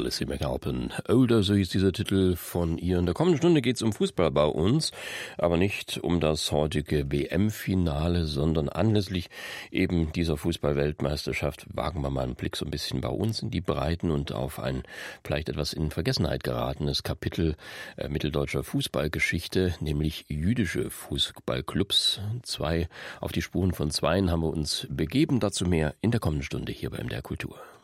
Alice McAlpin. Older, so hieß dieser Titel von ihr. In der kommenden Stunde geht es um Fußball bei uns, aber nicht um das heutige WM-Finale, sondern anlässlich eben dieser Fußball-Weltmeisterschaft wagen wir mal einen Blick so ein bisschen bei uns in die Breiten und auf ein vielleicht etwas in Vergessenheit geratenes Kapitel mitteldeutscher Fußballgeschichte, nämlich jüdische Fußballclubs. Auf die Spuren von Zweien haben wir uns begeben. Dazu mehr in der kommenden Stunde hier bei MDR Kultur.